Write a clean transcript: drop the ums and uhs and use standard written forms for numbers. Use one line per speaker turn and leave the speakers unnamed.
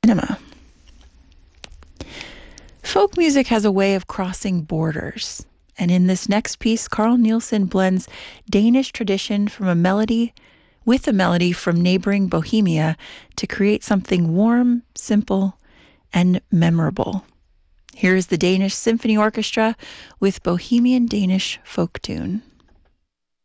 Cinema. Folk music has a way of crossing borders. And in this next piece, Carl Nielsen blends Danish tradition from a melody with a melody from neighboring Bohemia to create something warm, simple, and memorable. Here is the Danish Symphony Orchestra with Bohemian Danish folk tune.